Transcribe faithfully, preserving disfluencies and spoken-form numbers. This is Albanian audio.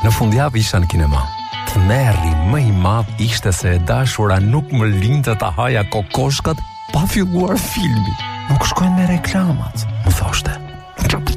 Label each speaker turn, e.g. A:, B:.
A: Në fundjavë isha në kinema. Tmerri më i madh ishte se e dashura nuk më linte ta haja kokoshkat pa filluar filmi. Nuk shkojnë me reklamat, më thoshte.